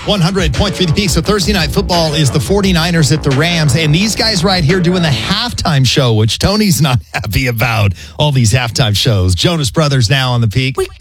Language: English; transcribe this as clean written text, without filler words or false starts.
100.3 The Peak. So Thursday Night Football is the 49ers at the Rams. And these guys right here doing the halftime show, which Tony's not happy about. All these halftime shows. Jonas Brothers now on The Peak.